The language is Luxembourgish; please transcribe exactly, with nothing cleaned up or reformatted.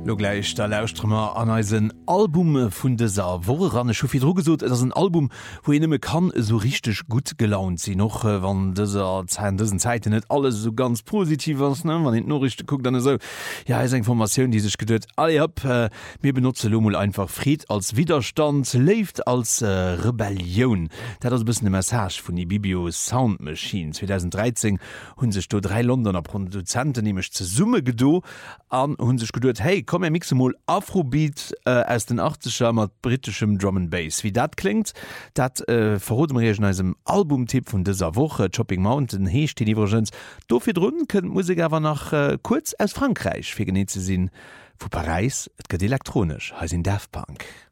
Lo gleich da Lausstrmmer an eisen Album vun deser Woche ran schofir Dr gesot, ass ein Album, wo en nëmme kann so richtig gut gelaunt sie noch äh, wann dëser dëssen Zeitite net alles so ganz positiv ass ne wann no richtig guckt dann so ja is Informationun die sech gedet alle ab äh, mir benutze Lomoul einfach Fried als Widerstand left als äh, Rebellion dat das bis Message vun die Bibio Soundmaschine zwanzig dreizehn hunn sech do drei Londoner Produzenten nämlich ze Summe gedo an hun sech gedet hey komm er mixmol Afrobeat äh, aus den achtziger mat britischem Drum and Bass wie dat klingt dat äh, verrot im Albumtipp vun dieser Woche Chopping Mountain hecht die Divergenz dofir runden können Musik aber nach äh, kurz aus Frankreich fir genet ze sinn vu Paris et gët elektronisch he in Daft Punk.